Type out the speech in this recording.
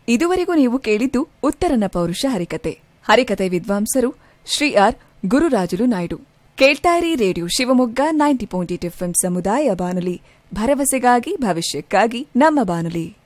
ಇದುವರೆಗೂ ನೀವು ಕೇಳಿದ್ದು ಉತ್ತರನ ಪೌರುಷ ಹರಿಕತೆ. ಹರಿಕತೆ ವಿದ್ವಾಂಸರು Shri R Gururajulu Naidu. ಕೇಳ್ತಾಯಿರಿ radio Shivamogga 90.8 FM ಸಮುದಾಯ ಬಾನುಲಿ, ಭರವಸೆಗಾಗಿ ಭವಿಷ್ಯಕ್ಕಾಗಿ ನಮ್ಮ ಬಾನುಲಿ.